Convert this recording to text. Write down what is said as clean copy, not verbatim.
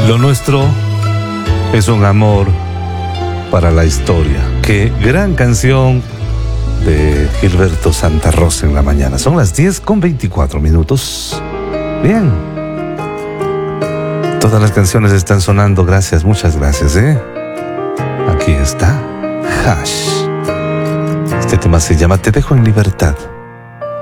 Lo nuestro es un amor para la historia. Qué gran canción de Gilberto Santa Rosa en la mañana. Son las 10:24. Bien. Todas las canciones están sonando. Gracias, muchas gracias, Aquí está Hash. Este tema se llama Te dejo en libertad.